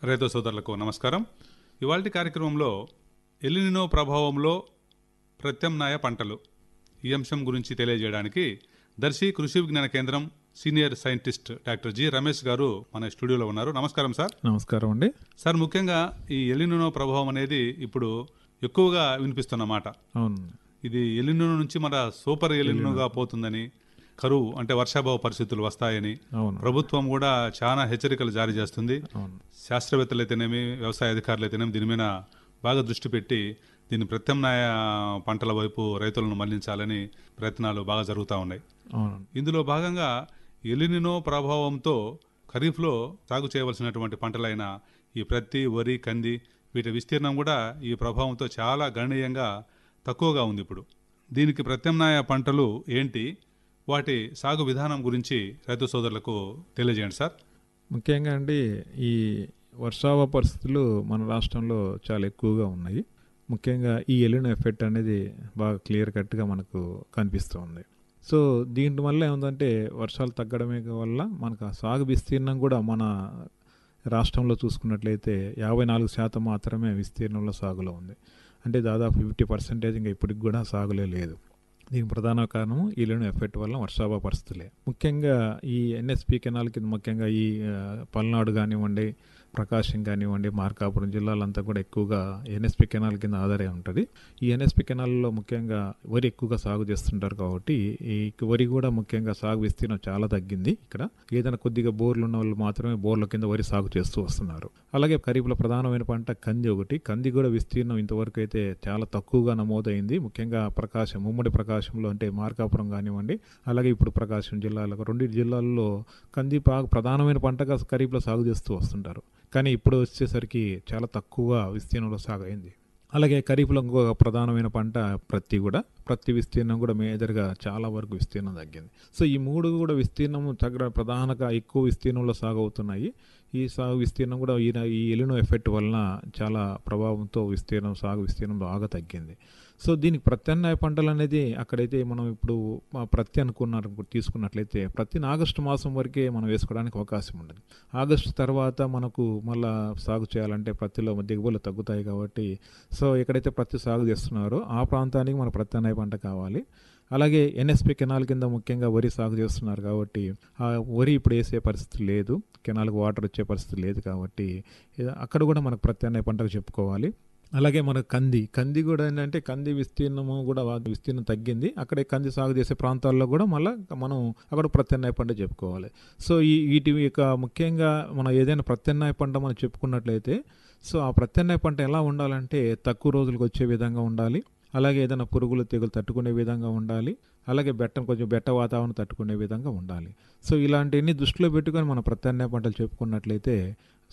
రైతు సోదరులకు నమస్కారం. ఇవాల్టి కార్యక్రమంలో ఎల్నినో ప్రభావంలో ప్రత్యామ్నాయ పంటలు ఈ అంశం గురించి తెలియజేయడానికి దర్శి కృషి విజ్ఞాన కేంద్రం senior scientist doctor G Ramesh గారు మన స్టూడియోలో ఉన్నారు. నమస్కారం సార్. నమస్కారం అండి సార్, ముఖ్యంగా ఈ ఎల్నినో ప్రభావం అనేది ఇప్పుడు ఎక్కువగా వినిపిస్తున్నమాట. అవును, ఇది ఎల్నినో నుంచి మన సూపర్ ఎల్నినోగా పోతుందని, కరువు అంటే వర్షాభావ పరిస్థితులు వస్తాయని అవును, ప్రభుత్వం కూడా చాలా హెచ్చరికలు జారీ చేస్తుంది. అవును, శాస్త్రవేత్తలు అయితేనేమి, వ్యవసాయ అధికారులు అయితేనేమి దీని మీద బాగా దృష్టి పెట్టి దీన్ని ప్రత్యామ్నాయ పంటల వైపు రైతులను మళ్లించాలని ప్రయత్నాలు బాగా జరుగుతూ ఉన్నాయి. అవును. ఇందులో భాగంగా ఎల్నినో ప్రభావంతో ఖరీఫ్లో సాగు చేయవలసినటువంటి పంటలైన ఈ ప్రత్తి, వరి, కంది వీటి విస్తీర్ణం కూడా ఈ ప్రభావంతో చాలా గణనీయంగా తక్కువగా ఉంది. ఇప్పుడు దీనికి ప్రత్యామ్నాయ పంటలు ఏంటి, వాటి సాగు విధానం గురించి రైతు సోదరులకు తెలియజేయండి సార్. ముఖ్యంగా అండి, ఈ వర్షాభావ పరిస్థితులు మన రాష్ట్రంలో చాలా ఎక్కువగా ఉన్నాయి. ముఖ్యంగా ఈ ఎల్నినో ఎఫెక్ట్ అనేది బాగా క్లియర్ కట్గా మనకు కనిపిస్తూ ఉంది. సో దీని వల్ల ఏముందంటే వర్షాలు తగ్గడమే వల్ల మనకు ఆ సాగు విస్తీర్ణం కూడా మన రాష్ట్రంలో చూసుకున్నట్లయితే 54% మాత్రమే విస్తీర్ణంలో సాగులో ఉంది. అంటే దాదాపు 50% ఇంకా ఇప్పటికి కూడా సాగులే లేదు. దీనికి ప్రధాన కారణం ఎల్నినో ఎఫెక్ట్ వల్ల వర్షాభావ పరిస్థితులే. ముఖ్యంగా ఈ ఎన్ఎస్పి కెనాల్ కింద ముఖ్యంగా ఈ పల్నాడు కానివ్వండి, ప్రకాశం కానివ్వండి, మార్కాపురం జిల్లాలంతా కూడా ఎక్కువగా ఎన్ఎస్పి కెనాల్ కింద ఆధారపడి ఉంటుంది. ఈ ఎన్ఎస్పి కెనాల్లో ముఖ్యంగా వరి ఎక్కువగా సాగు చేస్తుంటారు కాబట్టి ఈ వరి కూడా ముఖ్యంగా సాగు విస్తీర్ణం చాలా తగ్గింది. ఇక్కడ ఏదైనా కొద్దిగా బోర్లు ఉన్న వాళ్ళు మాత్రమే బోర్ల కింద వరి సాగు చేస్తూ వస్తున్నారు. అలాగే ఖరీఫ్లో ప్రధానమైన పంట కంది ఒకటి. కంది కూడా విస్తీర్ణం ఇంతవరకు అయితే చాలా తక్కువగా నమోదైంది. ముఖ్యంగా ప్రకాశం, ఉమ్మడి ప్రకాశంలో అంటే మార్కాపురం కానివ్వండి, అలాగే ఇప్పుడు ప్రకాశం జిల్లాలో రెండు జిల్లాల్లో కంది ప్రధానమైన పంటగా ఖరీఫ్లో సాగు చేస్తూ వస్తుంటారు. కానీ ఇప్పుడు వచ్చేసరికి చాలా తక్కువ విస్తీర్ణంలో సాగు అయింది. అలాగే ఖరీఫ్లో ఇంకొక ప్రధానమైన పంట ప్రత్తి కూడా. ప్రత్తి విస్తీర్ణం కూడా మేజర్గా చాలా వరకు విస్తీర్ణం తగ్గింది. సో ఈ మూడు కూడా విస్తీర్ణం ప్రధానంగా ఎక్కువ విస్తీర్ణంలో సాగు అవుతున్నాయి. ఈ సాగు విస్తీర్ణం కూడా ఈ ఎల్నినో ఎఫెక్ట్ వలన చాలా ప్రభావంతో సాగు విస్తీర్ణం బాగా తగ్గింది. సో దీనికి ప్రత్యామ్నాయ పంటలు అనేది అక్కడైతే మనం ఇప్పుడు ప్రత్తి తీసుకున్నట్లయితే ప్రత్తిని ఆగస్టు మాసం వరకే మనం వేసుకోవడానికి అవకాశం ఉండదు. ఆగస్టు తర్వాత మనకు మళ్ళీ సాగు చేయాలంటే ప్రత్తిలో దిగుబడులు తగ్గుతాయి కాబట్టి సో ఎక్కడైతే ప్రత్తి సాగు చేస్తున్నారో ఆ ప్రాంతానికి మన ప్రత్యామ్నాయ పంట కావాలి. అలాగే ఎన్ఎస్పి కెనాల్ కింద ముఖ్యంగా వరి సాగు చేస్తున్నారు కాబట్టి ఆ వరి ఇప్పుడు వేసే పరిస్థితి లేదు, కెనాల్కి వాటర్ వచ్చే పరిస్థితి లేదు కాబట్టి అక్కడ కూడా మనకు ప్రత్యామ్నాయ పంటకు చెప్పుకోవాలి. అలాగే మనకు కంది కూడా ఏంటంటే కంది విస్తీర్ణము కూడా విస్తీర్ణం తగ్గింది. అక్కడే కంది సాగు చేసే ప్రాంతాల్లో కూడా మళ్ళీ మనం అక్కడ ప్రత్యామ్నాయ పంట చెప్పుకోవాలి. సో వీటి యొక్క ముఖ్యంగా మనం ఏదైనా ప్రత్యామ్నాయ పంట మనం చెప్పుకున్నట్లయితే సో ఆ ప్రత్యామ్నాయ పంట ఎలా ఉండాలంటే తక్కువ రోజులకు వచ్చే విధంగా ఉండాలి. అలాగే ఏదైనా పురుగులు తెగులు తట్టుకునే విధంగా ఉండాలి. అలాగే కొంచెం బెట్ట వాతావరణం తట్టుకునే విధంగా ఉండాలి. సో ఇలాంటివన్నీ దృష్టిలో పెట్టుకొని మనం ప్రత్యామ్నాయ పంటలు చెప్పుకున్నట్లయితే